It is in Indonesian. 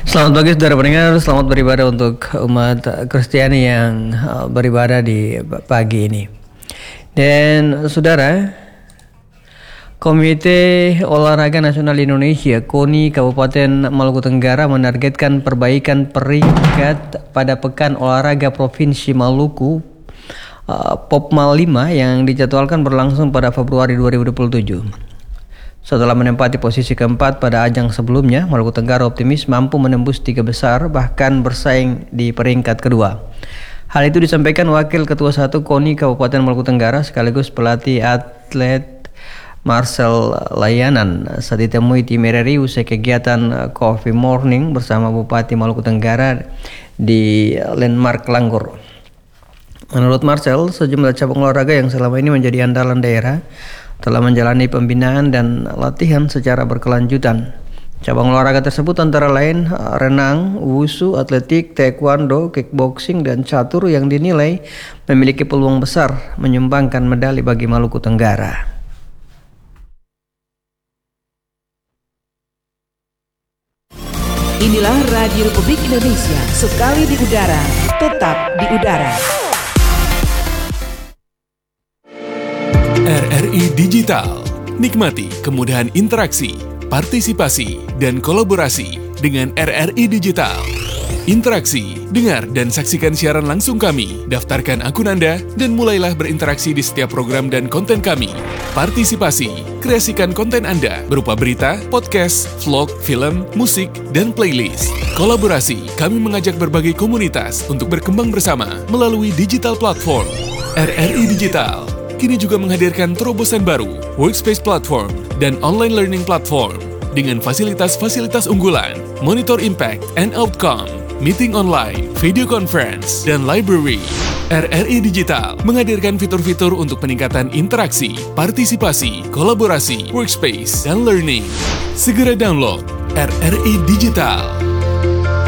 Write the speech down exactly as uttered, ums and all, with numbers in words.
Selamat pagi saudara pendengar, selamat beribadah untuk umat Kristiani yang uh, beribadah di pagi ini. Dan saudara, Komite Olahraga Nasional Indonesia (KONI) Kabupaten Maluku Tenggara menargetkan perbaikan peringkat pada Pekan Olahraga Provinsi Maluku uh, Popmal lima yang dijadwalkan berlangsung pada Februari dua ribu dua puluh tujuh. Setelah menempati posisi keempat pada ajang sebelumnya, Maluku Tenggara optimis mampu menembus tiga besar, bahkan bersaing di peringkat kedua. Hal itu disampaikan Wakil Ketua satu KONI Kabupaten Maluku Tenggara sekaligus pelatih atlet Marcel Layanan saat ditemui di Mereri usai kegiatan Coffee Morning bersama Bupati Maluku Tenggara di Landmark Langgur. Menurut Marcel, sejumlah cabang olahraga yang selama ini menjadi andalan daerah telah menjalani pembinaan dan latihan secara berkelanjutan. Cabang olahraga tersebut antara lain renang, wusu, atletik, taekwondo, kickboxing, dan catur yang dinilai memiliki peluang besar menyumbangkan medali bagi Maluku Tenggara. Inilah Radio Republik Indonesia, sekali di udara, tetap di udara. R R I Digital. Nikmati kemudahan interaksi, partisipasi, dan kolaborasi dengan R R I Digital. Interaksi, dengar dan saksikan siaran langsung kami, daftarkan akun Anda, dan mulailah berinteraksi di setiap program dan konten kami. Partisipasi, kreasikan konten Anda berupa berita, podcast, vlog, film, musik, dan playlist. Kolaborasi, kami mengajak berbagai komunitas untuk berkembang bersama melalui digital platform. R R I Digital kini juga menghadirkan terobosan baru, workspace platform, dan online learning platform dengan fasilitas-fasilitas unggulan, monitor impact and outcome, meeting online, video conference, dan library. R R I Digital menghadirkan fitur-fitur untuk peningkatan interaksi, partisipasi, kolaborasi, workspace, dan learning. Segera download R R I Digital.